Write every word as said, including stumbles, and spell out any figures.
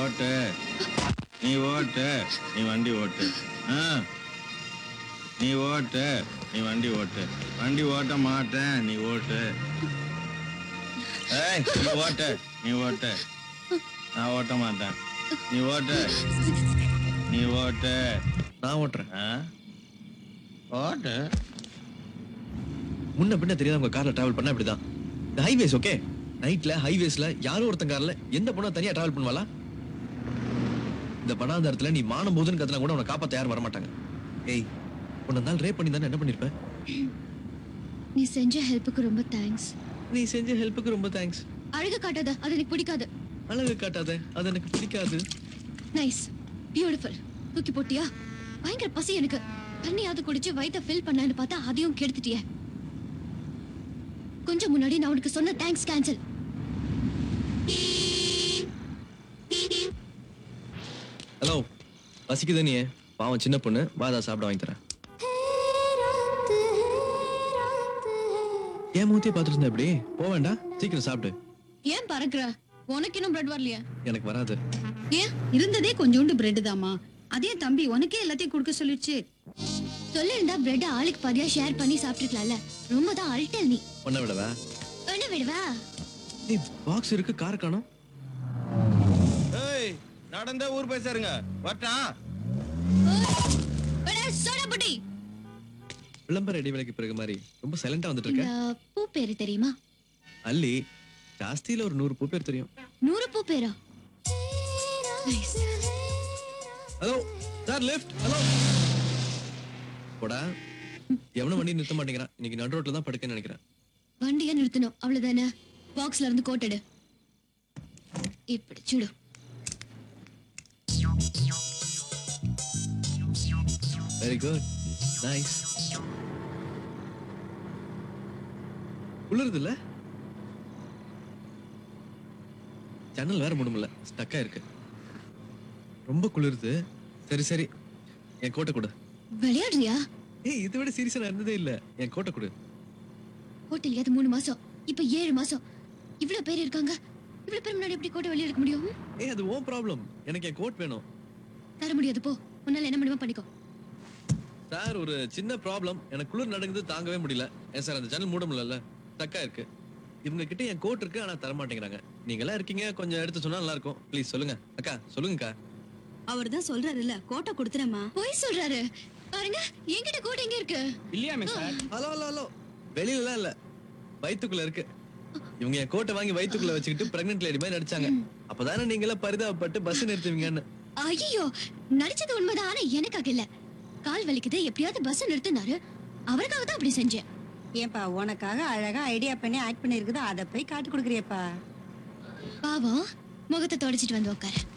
ஓட்டு நீ ஓட்டு நீ வண்டி ஓட்டு ஆ நீ ஓட்டு நீ வண்டி ஓட்டு வண்டி ஓட்ட மாட்டேன் நீ ஓட்டு ஏய் நீ ஓட்டு நீ ஓட்டு நான் ஓட்ட மாட்டேன் நீ ஓட்டு நீ ஓட்டு நான் ஓட்டுறேன். ஓட்டு முன்ன பின்ன தெரியாத உங்க கார்ல டிராவல் பண்ணா இப்படிதான். இந்த ஹைவேஸ் ஓகே, நைட்ல ஹைவேஸ்ல யாரோ ஒருத்தன் கார்ல எந்த பொண்ணா தனியா டிராவல் பண்ணுவாளா? இந்த பணாதாரத்துல நீ மானம் போதுன்னு கத்தனா கூட உன்னை காப்பாத்த யாரும் வரமாட்டாங்க. ஏய், உன்னை நாள் ரேப் பண்ணி தானே என்ன பண்ணிருப்ப? நீ செஞ்ச ஹெல்ப்புக்கு ரொம்ப தேங்க்ஸ். நீ செஞ்ச ஹெல்ப்புக்கு ரொம்ப தேங்க்ஸ். அழகு காட்டாத, அது எனக்கு பிடிக்காது. அழகு காட்டாத, அது எனக்கு பிடிக்காது. Nice, beautiful. தூக்கி போட்டியா? பயங்கர பசி எனக்கு. தண்ணியாவது குடிச்சு வயித்தை ஃபில் பண்ணலான்னு பார்த்தா அதையும் கெடுத்துட்டியே. கொஞ்சம் முன்னாடி நான் உனக்கு சொன்ன தேங்க்ஸ் கேன்சல். ஹலோ, பசிக்குது நீ? பாவம் சின்ன பொண்ணு, வாதா சாப்பிட வாங்கி தரேன். ஏன் மூத்திய பாத்துட்டு இருந்தா இப்படி? போக வேண்டாம், சீக்கிரம் சாப்பிடு. ஏன் பறக்குற? உனக்கு இன்னும் பிரெட் வரலையா? எனக்கு வராது. ஏன்? இருந்ததே கொஞ்சோண்டு பிரெட் தாமா. அதே தம்பி உனக்கே எல்லாத்தையும் கொடுக்க சொல்லிடுச்சு. சொல்லிருந்தா பிரெட் ஆளுக்கு பாதியா ஷேர் பண்ணி சாப்பிட்டுக்கலாம்ல. ரொம்ப தான் அல்டல் நீ. ஒன்ன விடவா? ஒண்ணு விடுவா? நீ பாக்ஸ் இருக்கு, கார் காணோம். ஏய் நடந்தே ஊர் போய் சேருங்க. வட்டான் அட சோடா புட்டி. விளம்பர இடைவேளைக்கு பிறகு மாதிரி ரொம்ப சைலண்டா வந்துட்டு இருக்க. இந்த பூ பேரு தெரியுமா? அல்லி, ஜாஸ்தியில ஒரு நூறு பூ பேர் தெரியும். நூறு பூ பேரா? Nice. Hello sir, left. Hello போடா. எவனும் வண்டி நிறுத்த மாட்டேங்கிறான். இன்னைக்கு நடு ரோட்ல தான் படுக்கன்னு நினைக்கிறேன். வண்டியை நிறுத்தணும், அவ்வளவுதானே. பாக்ஸ்ல இருந்து கோட்டடு. இப்படி சுடு. Very good, nice. குளிருது இல்ல? ஜன்னல் வேற மூட முடியல, ஸ்டக்கா இருக்கு. ரொம்ப குளிருது. சரி சரி, என் கோட்டை கொடு. விளையாடுறியா? ஏய், இதை விட சீரியஸா நான் இருந்ததே இல்ல. என் கோட்டை கொடு. ஹோட்டல் அது மூணு மாசம், இப்ப ஏழு மாசம். இவ்வளவு பேர் இருக்காங்க. இவ்வளவு பேர் முன்னாடி எப்படி கோட்டை வெளியே எடுக்க முடியும்? ஏய், அது ஓன் ப்ராப்ளம். எனக்கு என் கோட் வேணும். தர முடியாது, போ. உன்னால என்ன முடியுமா பண்ணிக்கோ. சார், ஒரு சின்ன ப்ராப்ளம். எனக்கு குளிர் நடக்குது, தாங்கவே முடியல. ஏன் சார், அந்த ஜன்னல் மூட முடியல, ஸ்டக்கா இருக்கு. இவங்க கிட்ட என் கோட் இருக்கு, ஆனா தர மாட்டேங்கிறாங்க. நீங்க எல்லாம் இருக்கீங்க, கொஞ்சம் எடுத்து சொன்னா நல்லா இருக்கும். ப்ளீஸ் சொல்லுங்க. அக்கா சொல்லுங்கக்கா. அவர் தான் சொல்றாருல்ல, கோட்டை கொடுத்துறேம்மா. போய் சொல்றாரு பாருங்க. என்கிட்ட கோட்டை எங்க இருக்கு? இல்லையாமே சார். ஹலோ ஹலோ ஹலோ, வெளியில இல்ல, வயித்துக்குள்ள இருக்கு. இவங்க என் கோட்டை வாங்கி வயித்துக்குள்ள வச்சுக்கிட்டு பிரெக்னன்ட் லேடி மாதிரி நடிச்சாங்க. அப்பதானே நீங்க எல்லாம் பரிதாபப்பட்டு பஸ் நிறுத்துவீங்கன்னு. ஐயோ, நடிச்சது உண்மைதான், ஆனா எனக்காக இல்ல. கால் வலிக்குது, எப்படியாவது பஸ் நிறுத்தினாரு. அவருக்காக தான் அப்படி செஞ்சேன். ஏன்பா, உனக்காக அழகா ஐடியா பண்ணி ஆக்ட் பண்ணி இருக்குது, அதை போய் காட்டி கொடுக்குறியப்பா. பாவம், முகத்தை தொடச்சிட்டு வந்து உட்காரு.